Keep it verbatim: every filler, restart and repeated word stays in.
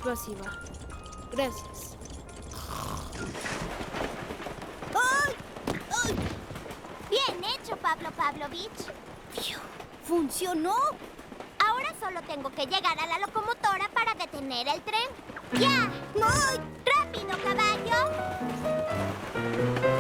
explosiva. Gracias. ¡Ay! ¡Ay! Bien hecho, Pablo Pavlovich. Fiu. ¡Funcionó! Ahora solo tengo que llegar a la locomotora para detener el tren. ¡Ya! ¡Ay! ¡Rápido, caballo!